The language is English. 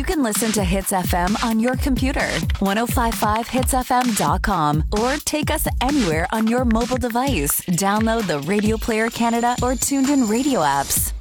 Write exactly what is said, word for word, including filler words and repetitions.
can listen to Hits F M on your computer, ten fifty-five hits f m dot com, or take us anywhere on your mobile device. Download the Radio Player Canada or Tuned In Radio apps.